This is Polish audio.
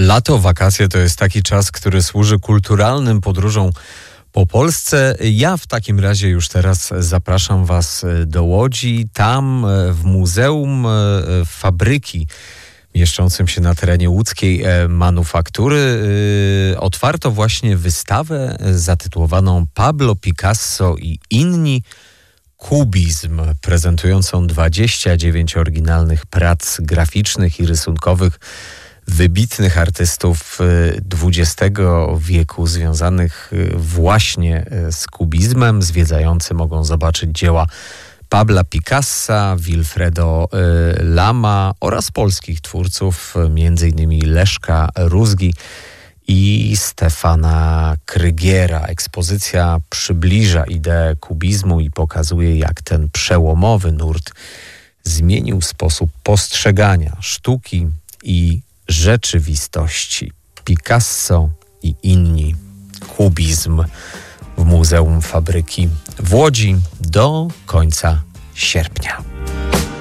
Lato, wakacje to jest taki czas, który służy kulturalnym podróżom po Polsce. Ja w takim razie już teraz zapraszam Was do Łodzi. Tam w Muzeum Fabryki mieszczącym się na terenie łódzkiej manufaktury otwarto właśnie wystawę zatytułowaną Pablo Picasso i inni. Kubizm, prezentującą 29 oryginalnych prac graficznych i rysunkowych wybitnych artystów XX wieku związanych właśnie z kubizmem. Zwiedzający mogą zobaczyć dzieła Pabla Picassa, Wilfredo Lama oraz polskich twórców, m.in. Leszka Rózgi i Stefana Krygiera. Ekspozycja przybliża ideę kubizmu i pokazuje, jak ten przełomowy nurt zmienił sposób postrzegania sztuki i rzeczywistości. Picasso i inni. Kubizm w Muzeum Fabryki w Łodzi do końca sierpnia.